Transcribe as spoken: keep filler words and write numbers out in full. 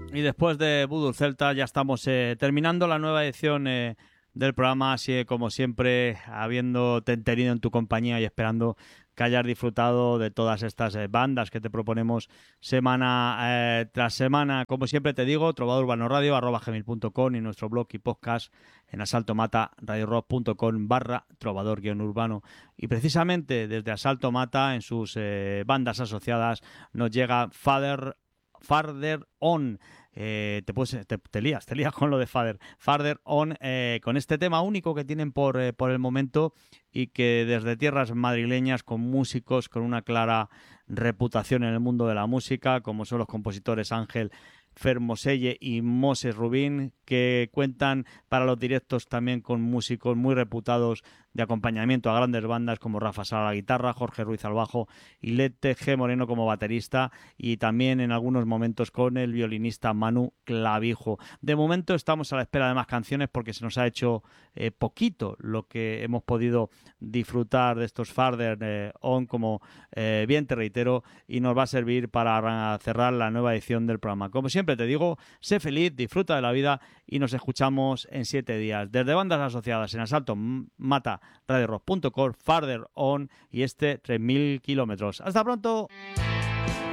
Y después de Voodoo Celta ya estamos eh, terminando la nueva edición eh, del programa, así que, como siempre, habiéndote tenido en tu compañía y esperando que hayas disfrutado de todas estas eh, bandas que te proponemos semana eh, tras semana. Como siempre te digo, trovador urbano radio arroba gmail punto com y nuestro blog y podcast en asalto mata radio rock punto com barra trovador guión urbano. Y precisamente desde Asalto Mata, en sus eh, bandas asociadas, nos llega Father Farther On. Eh, te, puedes, te, te lías, te lías con lo de Father. Farther On, eh, con este tema único que tienen por, eh, por el momento, y que desde tierras madrileñas, con músicos con una clara reputación en el mundo de la música, como son los compositores Ángel Fermoselle y Moses Rubín, que cuentan para los directos también con músicos muy reputados de acompañamiento a grandes bandas como Rafa Sala a la guitarra, Jorge Ruiz al bajo y Lete G. Moreno como baterista, y también en algunos momentos con el violinista Manu Clavijo. De momento estamos a la espera de más canciones porque se nos ha hecho eh, poquito lo que hemos podido disfrutar de estos Farther eh, On, como eh, bien te reitero, y nos va a servir para cerrar la nueva edición del programa. Como siempre te digo, sé feliz, disfruta de la vida y nos escuchamos en siete días. Desde bandas asociadas en Asalto Mata radio rock punto com, Farther On y este tres mil kilómetros. ¡Hasta pronto!